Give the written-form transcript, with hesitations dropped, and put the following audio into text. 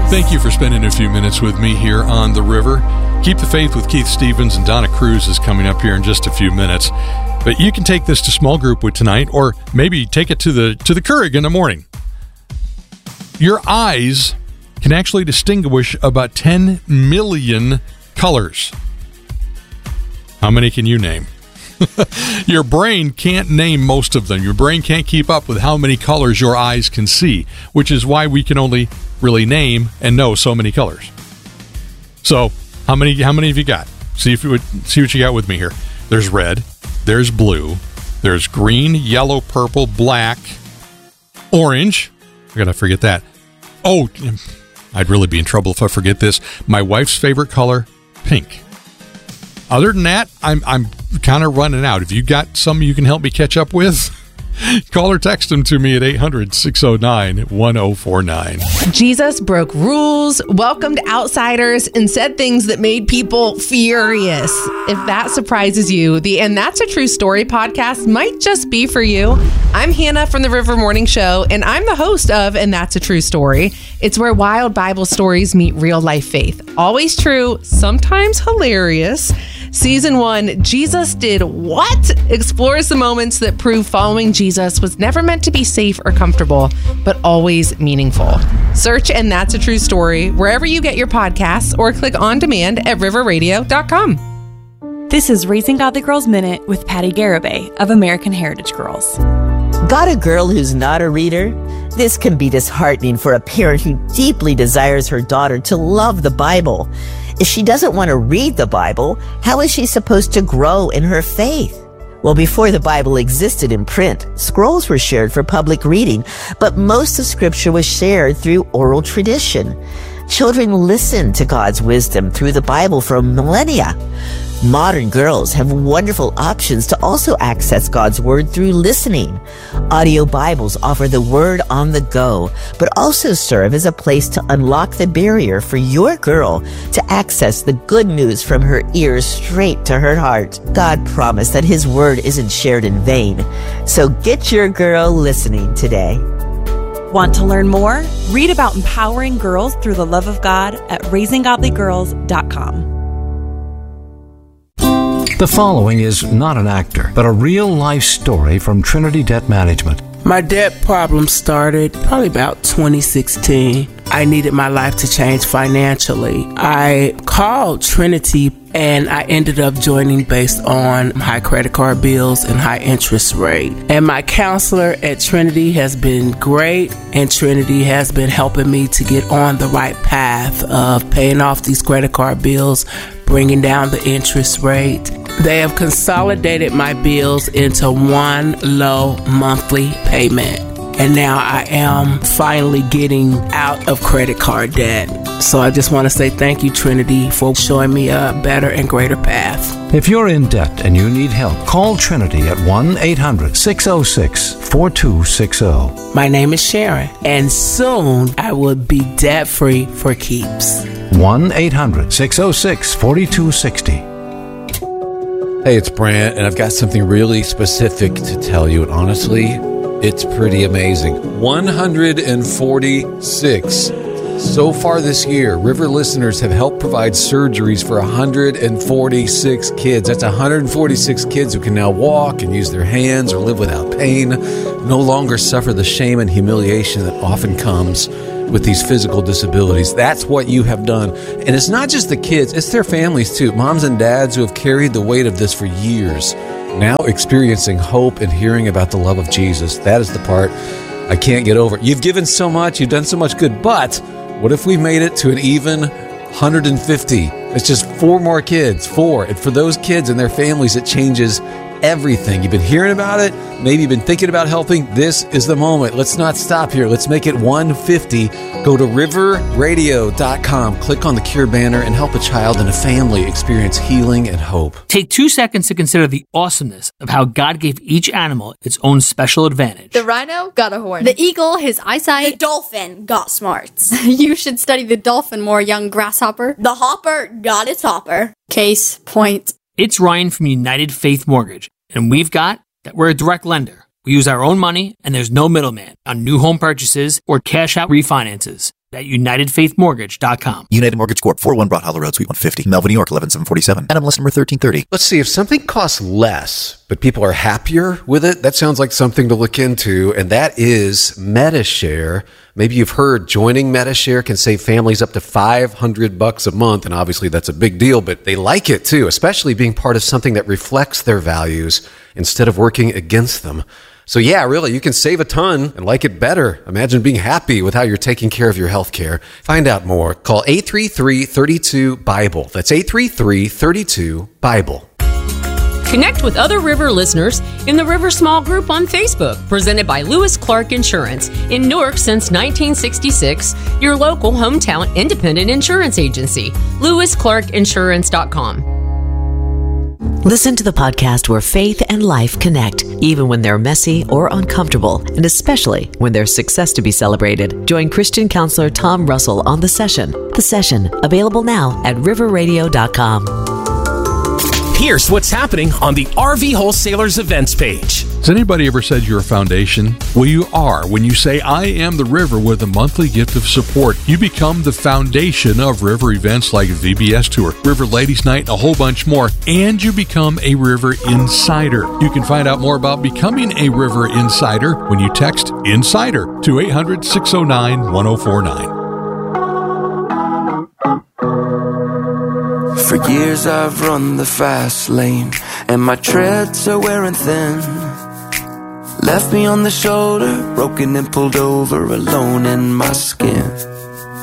Thank you for spending a few minutes with me here on The River. Keep the Faith with Keith Stevens and Donna Cruz is coming up here in just a few minutes. But you can take this to small group with tonight, or maybe take it to the Keurig in the morning. Your eyes can actually distinguish about 10 million colors. How many can you name? Your brain can't name most of them. Your brain can't keep up with how many colors your eyes can see, which is why we can only really name and know so many colors. So, how many have you got? See what you got with me here. There's red, there's blue, there's green, yellow, purple, black, orange. I gotta forget that. Oh, I'd really be in trouble if I forget this. My wife's favorite color, pink. Other than that, I'm kind of running out. If you got some you can help me catch up with, call or text them to me at 800-609-1049. Jesus broke rules, welcomed outsiders, and said things that made people furious. If that surprises you, the And That's a True Story podcast might just be for you. I'm Hannah from the River Morning Show, and I'm the host of And That's a True Story. It's where wild Bible stories meet real life faith. Always true, sometimes hilarious. Season 1, Jesus Did What? Explores the moments that prove following Jesus was never meant to be safe or comfortable, but always meaningful. Search And That's a True Story wherever you get your podcasts, or click on demand at riverradio.com. This is Raising Godly Girls Minute with Patty Garibay of American Heritage Girls. Got a girl who's not a reader? This can be disheartening for a parent who deeply desires her daughter to love the Bible. If she doesn't want to read the Bible, how is she supposed to grow in her faith? Well, before the Bible existed in print, scrolls were shared for public reading, but most of Scripture was shared through oral tradition. Children listened to God's wisdom through the Bible for millennia. Modern girls have wonderful options to also access God's Word through listening. Audio Bibles offer the Word on the go, but also serve as a place to unlock the barrier for your girl to access the good news from her ears straight to her heart. God promised that His Word isn't shared in vain. So get your girl listening today. Want to learn more? Read about empowering girls through the love of God at raisinggodlygirls.com. The following is not an actor, but a real-life story from Trinity Debt Management. My debt problem started probably about 2016. I needed my life to change financially. I called Trinity and I ended up joining based on high credit card bills and high interest rate. And my counselor at Trinity has been great, and Trinity has been helping me to get on the right path of paying off these credit card bills, bringing down the interest rate. They have consolidated my bills into one low monthly payment. And now I am finally getting out of credit card debt. So I just want to say thank you, Trinity, for showing me a better and greater path. If you're in debt and you need help, call Trinity at 1-800-606-4260. My name is Sharon, and soon I will be debt-free for keeps. 1-800-606-4260. Hey, it's Brant, and I've got something really specific to tell you, and honestly, it's pretty amazing. 146. So far this year, River listeners have helped provide surgeries for 146 kids. That's 146 kids who can now walk and use their hands or live without pain, no longer suffer the shame and humiliation that often comes with these physical disabilities. That's what you have done. And it's not just the kids, it's their families too. Moms and dads who have carried the weight of this for years, now experiencing hope and hearing about the love of Jesus. That is the part I can't get over. You've given so much, you've done so much good, but what if we made it to an even 150? It's just 4 more kids, 4. And for those kids and their families, it changes everything. You've been hearing about it. Maybe you've been thinking about helping. This is the moment. Let's not stop here. Let's make it 150. Go to riverradio.com, click on the Cure banner, and help a child and a family experience healing and hope. Take 2 seconds to consider the awesomeness of how God gave each animal its own special advantage. The rhino got a horn. The eagle, his eyesight. The dolphin got smarts. You should study the dolphin more, young grasshopper. The hopper got its hopper. Case point. It's Ryan from United Faith Mortgage, and we've got that we're a direct lender. We use our own money, and there's no middleman on new home purchases or cash out refinances. at UnitedFaithMortgage.com. United Mortgage Corp. 401 Broad Hollow Road, Suite 150, Melville, New York, 11747. NMLS number 1330. Let's see, if something costs less, but people are happier with it, that sounds like something to look into, and that is Medi-Share. Maybe you've heard joining Medi-Share can save families up to $500 a month, and obviously that's a big deal, but they like it too, especially being part of something that reflects their values instead of working against them. So yeah, really, you can save a ton and like it better. Imagine being happy with how you're taking care of your health care. Find out more. Call 833-32-BIBLE. That's 833-32-BIBLE. Connect with other River listeners in the River Small Group on Facebook, presented by Lewis Clark Insurance. In Newark since 1966, your local hometown independent insurance agency. LewisClarkInsurance.com. Listen to the podcast where faith and life connect, even when they're messy or uncomfortable, and especially when there's success to be celebrated. Join Christian counselor Tom Russell on The Session. The Session, available now at riverradio.com. Here's what's happening on the RV Wholesalers events page. Has anybody ever said you're a foundation? Well, you are. When you say, I am the River with a monthly gift of support, you become the foundation of River events like VBS Tour, River Ladies Night, and a whole bunch more. And you become a River Insider. You can find out more about becoming a River Insider when you text INSIDER to 800-609-1049. For years I've run the fast lane, and my treads are wearing thin. Left me on the shoulder, broken and pulled over, alone in my skin.